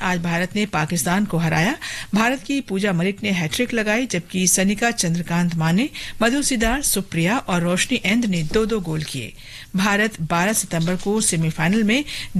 आज भारत ने पाकिस्तान को हराया। भारत की पूजा मलिक ने हैट्रिक लगाई, जबकि सनिका चंद्रकांत माने, मधु सिदार, सुप्रिया और रोशनी एंद ने 2-2 गोल किए। भारत 12 सितंबर को सेमीफाइनल में